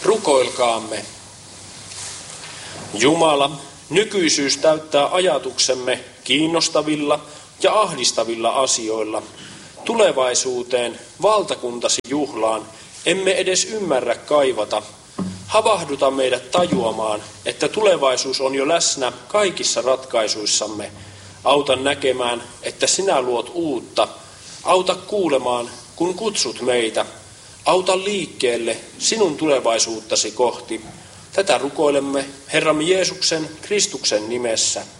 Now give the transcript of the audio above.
Rukoilkaamme. Jumala, nykyisyys täyttää ajatuksemme kiinnostavilla ja ahdistavilla asioilla. Tulevaisuuteen, valtakuntasi juhlaan, emme edes ymmärrä kaivata. Havahduta meidät tajuamaan, että tulevaisuus on jo läsnä kaikissa ratkaisuissamme. Auta näkemään, että sinä luot uutta. Auta kuulemaan, kun kutsut meitä. Auta liikkeelle sinun tulevaisuuttasi kohti. Tätä rukoilemme Herramme Jeesuksen Kristuksen nimessä.